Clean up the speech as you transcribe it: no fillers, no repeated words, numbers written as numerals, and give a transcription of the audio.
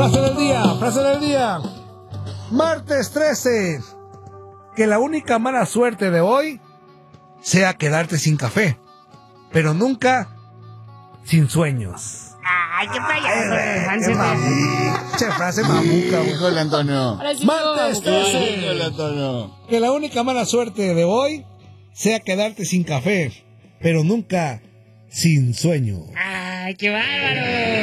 Frase del día. Martes 13. Que la única mala suerte de hoy sea quedarte sin café, pero nunca sin sueños. Ay, qué payaso. Che, frase mamuca, güey. Híjole, Antonio. Martes 13. Híjole, Antonio. Que la única mala suerte de hoy sea quedarte sin café, pero nunca sin sueño. Ay, qué bárbaro.